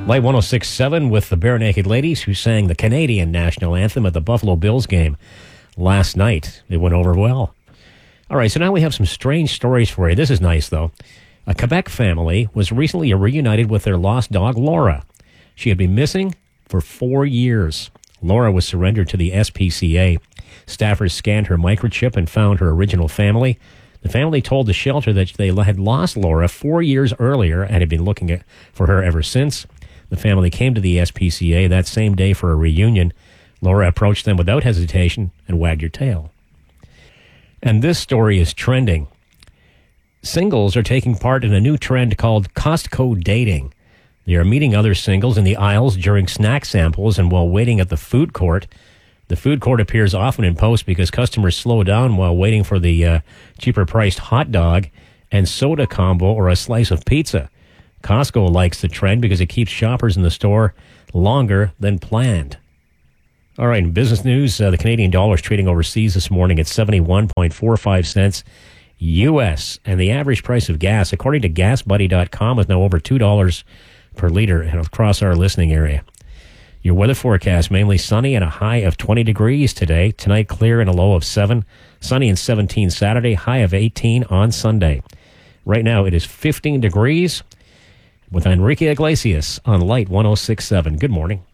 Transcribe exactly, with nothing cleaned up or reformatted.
Light one oh six point seven with the Bare Naked Ladies, who sang the Canadian national anthem at the Buffalo Bills game last night. It went over well. All right, so now we have some strange stories for you. This is nice, though. A Quebec family was recently reunited with their lost dog, Laura. She had been missing for four years. Laura was surrendered to the S P C A. Staffers scanned her microchip and found her original family. The family told the shelter that they had lost Laura four years earlier and had been looking at, for her ever since. The family came to the S P C A that same day for a reunion. Laura approached them without hesitation and wagged her tail. And this story is trending. Singles are taking part in a new trend called Costco dating. They are meeting other singles in the aisles during snack samples and while waiting at the food court. The food court appears often in posts because customers slow down while waiting for the uh, cheaper-priced hot dog and soda combo or a slice of pizza. Costco likes the trend because it keeps shoppers in the store longer than planned. All right, in business news, uh, the Canadian dollar is trading overseas this morning at seventy-one point four five cents U S, and the average price of gas, according to gas buddy dot com, is now over two dollars per liter across our listening area. Your weather forecast, mainly sunny and a high of twenty degrees today. Tonight, clear and a low of seven. Sunny and seventeen Saturday, high of eighteen on Sunday. Right now, it is fifteen degrees with Enrique Iglesias on Light one oh six point seven. Good morning.